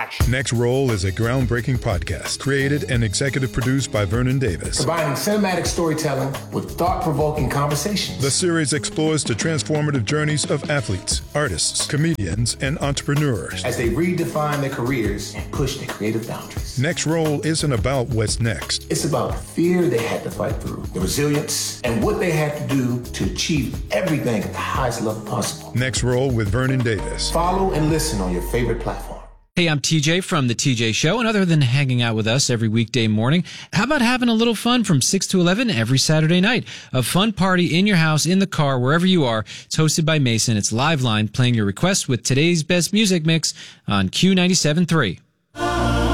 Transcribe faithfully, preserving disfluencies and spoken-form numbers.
action. Next Roll is a groundbreaking podcast created and executive produced by Vernon Davis. Combining cinematic storytelling with thought-provoking conversations. The series explores the transformative journeys of athletes, artists, comedians, and entrepreneurs as they redefine their careers and push their creative boundaries. Next Roll isn't about what's next. It's about the fear they had to fight through, the resilience, and what they had to do to achieve everything at the highest level possible. Next Roll with Vernon Davis. Follow and listen on your favorite platform. Hey, I'm T J from The T J Show, and other than hanging out with us every weekday morning, how about having a little fun from six to eleven every Saturday night? A fun party in your house, in the car, wherever you are. It's hosted by Mason. It's Live Line, playing your requests with today's best music mix on Q ninety-seven point three.